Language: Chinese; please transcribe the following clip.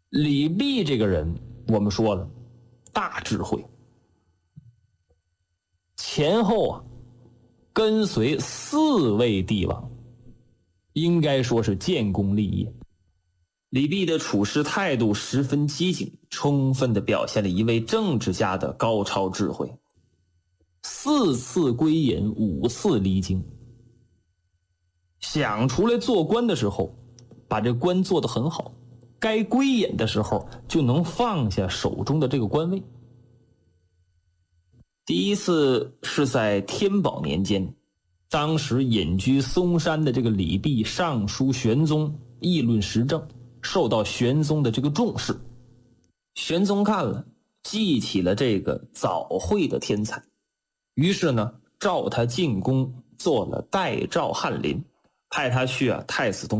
李泌这个人，我们说了，大智慧，前后跟随4位帝王，应该说是建功立业。李泌的处事态度十分机警，充分地表现了一位政治家的高超智慧。4次归隐，5次离京，想出来做官的时候，把这官做得很好，该归隐的时候就能放下手中的这个官位。第一次是在天宝年间，当时隐居嵩山的这个李泌上书玄宗议论时政，受到玄宗的这个重视。玄宗看了，记起了这个早慧的天才，于是呢，召他进宫做了代诏翰林，派他去太子东